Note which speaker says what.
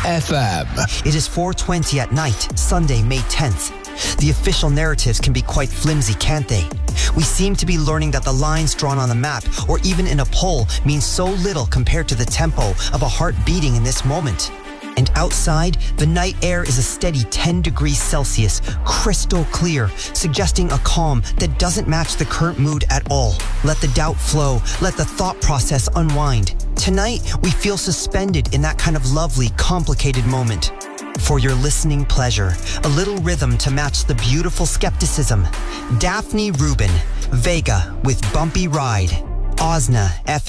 Speaker 1: FM.
Speaker 2: It is 4:20 at night, Sunday, May 10th. The official narratives can be quite flimsy, can't they? We seem to be learning that the lines drawn on the map, or even in a poll, mean so little compared to the tempo of a heart beating in this moment. And outside, the night air is a steady 10 degrees Celsius, crystal clear, suggesting a calm that doesn't match the current mood at all. Let the doubt flow, let the thought process unwind. Tonight, we feel suspended in that kind of lovely, complicated moment. For your listening pleasure, a little rhythm to match the beautiful skepticism. Daphne Rubin, Vega with Bumpy Ride. Osna FM.